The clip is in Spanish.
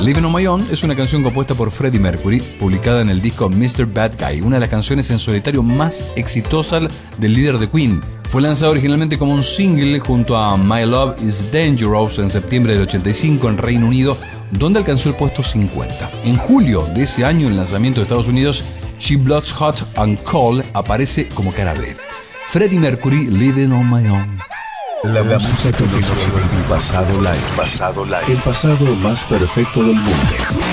Living on My Own es una canción compuesta por Freddie Mercury, publicada en el disco Mr. Bad Guy, una de las canciones en solitario más exitosas del líder de Queen. Fue lanzado originalmente como un single junto a My Love is Dangerous en septiembre del 85 en Reino Unido, donde alcanzó el puesto 50. En julio de ese año, en el lanzamiento de Estados Unidos, She Bloods Hot and Cold aparece como cara B. Freddie Mercury, Living on My Own. La música que nos lleva el pasado live. El pasado más perfecto del mundo.